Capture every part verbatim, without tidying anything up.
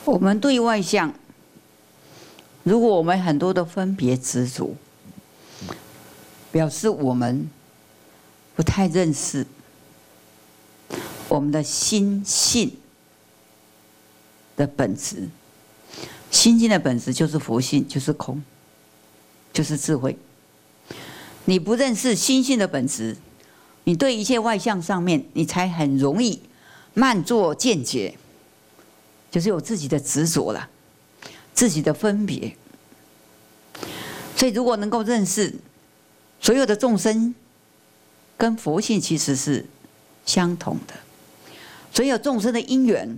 我们对外相，如果我们很多的分别执着，表示我们不太认识我们的心性的本质。心性的本质就是佛性，就是空，就是智慧。你不认识心性的本质，你对一切外相上面，你才很容易慢作见解，就是有自己的执着了，自己的分别。所以，如果能够认识所有的众生跟佛性其实是相同的，所有众生的因缘，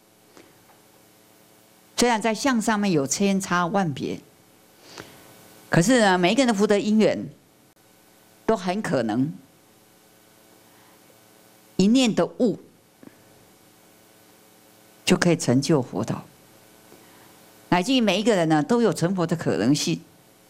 虽然在相上面有千差万别，可是呢，每一个人的福德因缘都很可能一念的悟就可以成就佛道，乃至于每一个人呢都有成佛的可能性，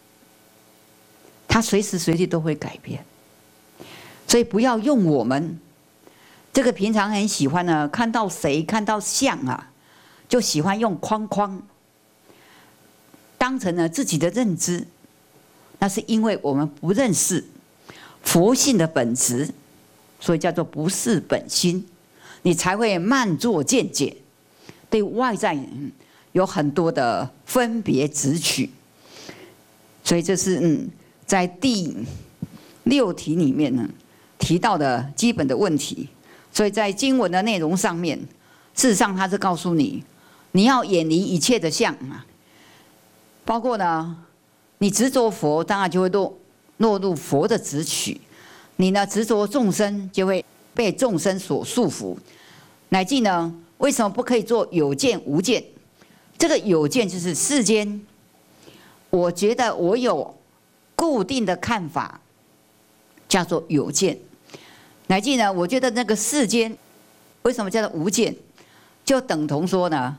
他随时随地都会改变。所以不要用我们这个平常很喜欢呢，看到谁看到相啊，就喜欢用框框当成了自己的认知，那是因为我们不认识佛性的本质，所以叫做不是本心，你才会慢作见解，对外在有很多的分别执取。所以这是嗯，在第六题里面呢提到的基本的问题。所以在经文的内容上面，事实上它是告诉你，你要远离一切的相啊，包括呢，你执着佛，当然就会落落入佛的执取；你呢执着众生，就会被众生所束缚。乃至呢，为什么不可以做有见无见？这个有见就是世间，我觉得我有固定的看法，叫做有见。乃至呢，我觉得那个世间为什么叫做无见？就等同说呢，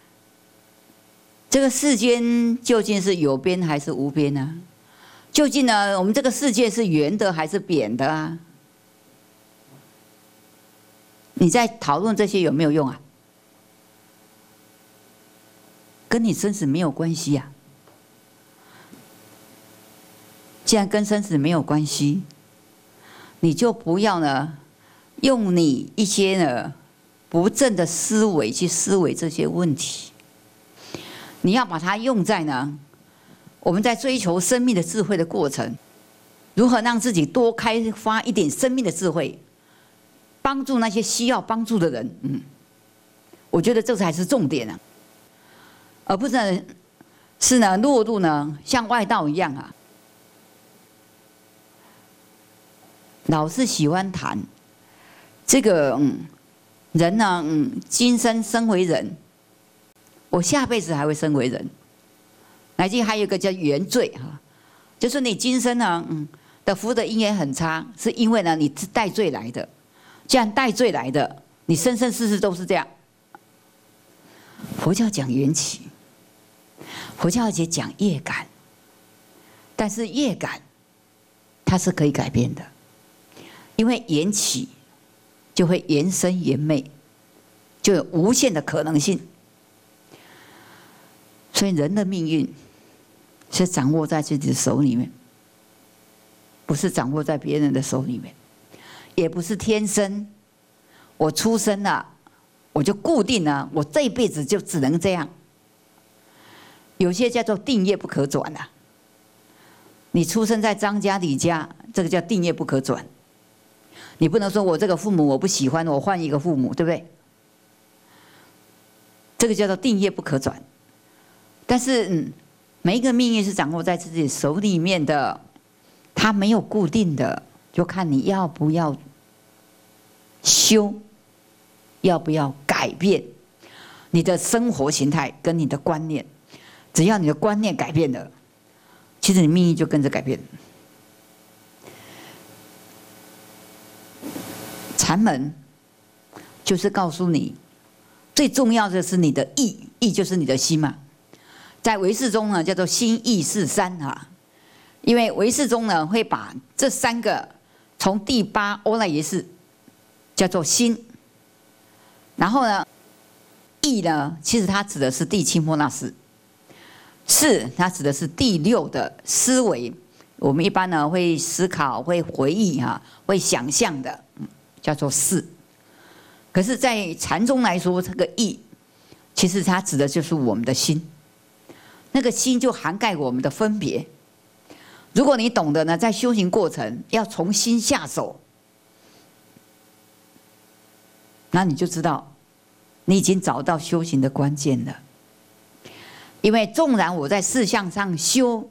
这个世间究竟是有边还是无边呢？究竟呢，我们这个世界是圆的还是扁的啊？你在讨论这些有没有用啊？跟你生死没有关系啊。既然跟生死没有关系，你就不要呢，用你一些呢不正的思维去思维这些问题。你要把它用在呢，我们在追求生命的智慧的过程，如何让自己多开发一点生命的智慧，帮助那些需要帮助的人。嗯，我觉得这才是重点啊，而不是是呢落入呢像外道一样啊。老是喜欢谈这个，嗯，人呢，嗯，今生生为人，我下辈子还会生为人，乃至还有一个叫原罪哈，就是你今生呢，嗯，的福德因缘很差，是因为呢你是带罪来的，既然带罪来的，你生生世世都是这样。佛教讲缘起，佛教也讲业感，但是业感它是可以改变的。因为缘起就会缘生缘灭，就有无限的可能性。所以人的命运是掌握在自己的手里面，不是掌握在别人的手里面，也不是天生我出生了我就固定了，我这一辈子就只能这样。有些叫做定业不可转啊。你出生在张家李家，这个叫定业不可转。你不能说我这个父母我不喜欢，我换一个父母，对不对？这个叫做定业不可转。但是，嗯，每一个命运是掌握在自己手里面的，它没有固定的，就看你要不要修，要不要改变你的生活形态跟你的观念。只要你的观念改变了，其实你命运就跟着改变。禅门就是告诉你，最重要的是你的意，意就是你的心嘛。在唯识中呢，叫做心意识三啊，因为唯识中呢会把这三个从第八阿赖耶识叫做心，然后呢，意意呢，其实它指的是第七波那识。识它指的是第六的思维，我们一般呢会思考、会回忆哈、啊、会想象的，叫做识。可是，在禅宗来说，这个意其实它指的就是我们的心，那个心就涵盖我们的分别。如果你懂得呢，在修行过程要从心下手，那你就知道你已经找到修行的关键了。因为纵然我在事项上修，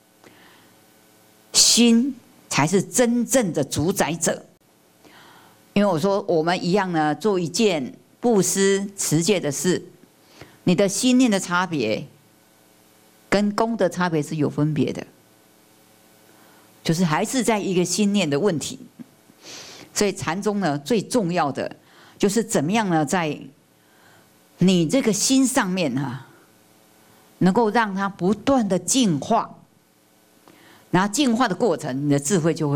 心才是真正的主宰者。因为我说我们一样呢，做一件布施持戒的事，你的心念的差别跟功的差别是有分别的，就是还是在一个心念的问题。所以禅宗呢，最重要的就是怎么样呢，在你这个心上面啊，能够让它不断的进化，然后进化的过程，你的智慧就会